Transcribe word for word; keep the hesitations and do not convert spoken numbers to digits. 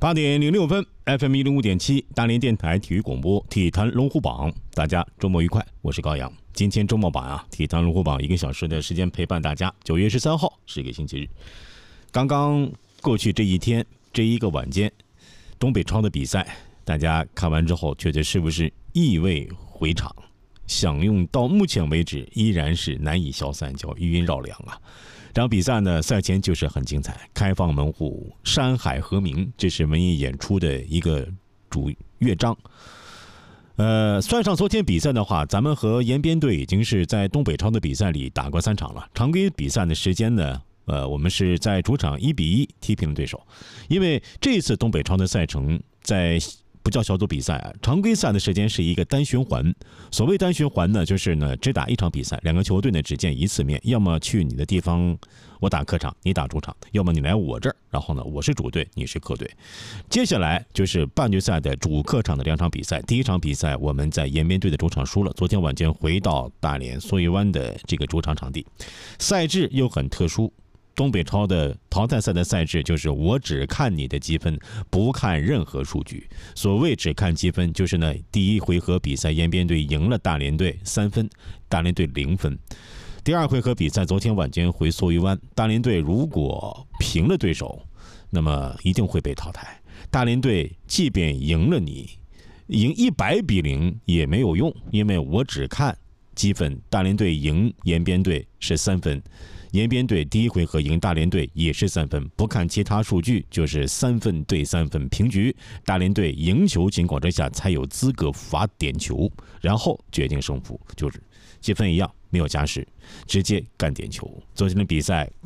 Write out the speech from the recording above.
八点零六分 ，F M 一零五点七，大连电台体育广播，体坛龙虎榜，大家周末愉快，我是高阳。今天周末版啊，体坛龙虎榜一个小时的时间陪伴大家。九月十三号是个星期日，刚刚过去这一天，这一个晚间，东北超的比赛，大家看完之后，觉得是不是意味回肠？享用到目前为止依然是难以消散，叫余音绕梁啊。这场比赛呢，赛前就是很精彩，开放门户，山海和鸣，这是文艺演出的一个主乐章。呃，算上昨天比赛的话，咱们和延边队已经是在东北超的比赛里打过三场了。常规比赛的时间呢，呃，我们是在主场一比一踢平了对手。因为这次东北超的赛程在不叫小组比赛啊，常规赛的时间是一个单循环。所谓单循环呢，就是呢只打一场比赛，两个球队呢只见一次面，要么去你的地方，我打客场，你打主场；要么你来我这儿，然后呢我是主队，你是客队。接下来就是半决赛的主客场的两场比赛。第一场比赛我们在延边队的主场输了，昨天晚间回到大连梭鱼湾的这个主场场地，赛制又很特殊。东北超的淘汰赛的赛制就是我只看你的积分，不看任何数据。所谓只看积分，就是呢第一回合比赛延边队赢了大连队三分，大连队零分。第二回合比赛昨天晚间回梭鱼湾，大连队如果平了对手，那么一定会被淘汰。大连队即便赢了你，赢一百比零也没有用，因为我只看积分，大连队赢延边队是三分。延边队第一回合赢大连队也是三分，不看其他数据就是三分对三分平局。大连队赢球情况之下才有资格罚点球，然后决定胜负，就是积分一样没有加时，直接干点球。昨天的比赛